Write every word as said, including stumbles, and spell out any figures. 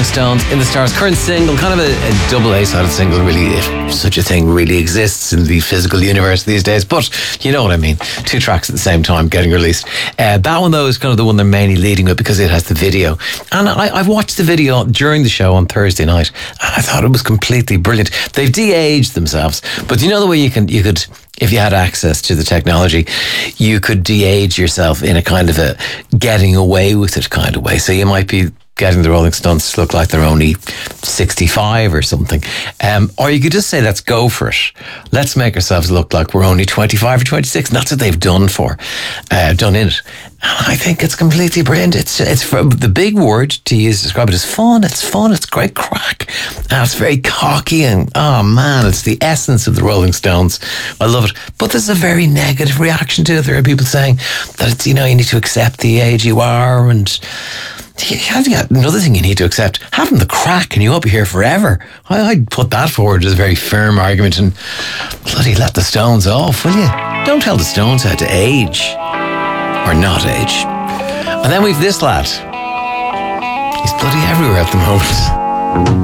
Rolling Stones, In the Stars, current single, kind of a, a double A-sided single, really, if such a thing really exists in the physical universe these days. But you know what I mean. Two tracks at the same time getting released. Uh, that one, though, is kind of the one they're mainly leading with because it has the video. And I, I've watched the video during the show on Thursday night, and I thought it was completely brilliant. They've de-aged themselves, but you know the way you can, you could, if you had access to the technology, you could de-age yourself in a kind of a getting away with it kind of way. So you might be getting the Rolling Stones to look like they're only sixty-five or something. Um, or you could just say, let's go for it. Let's make ourselves look like we're only twenty-five or twenty-six. And that's what they've done for, uh, done in it. And I think it's completely brilliant. It's, it's for, the big word to use to describe it is fun. It's fun. It's great crack. And it's very cocky and, oh man, it's the essence of the Rolling Stones. I love it. But there's a very negative reaction to it. There are people saying that it's, you know, you need to accept the age you are, and yeah, another thing you need to accept, having the crack and you won't be here forever. I, I'd put that forward as a very firm argument, and bloody let the Stones off, will you? Don't tell the Stones how to age or not age. And then we've this lad. He's bloody everywhere at the moment.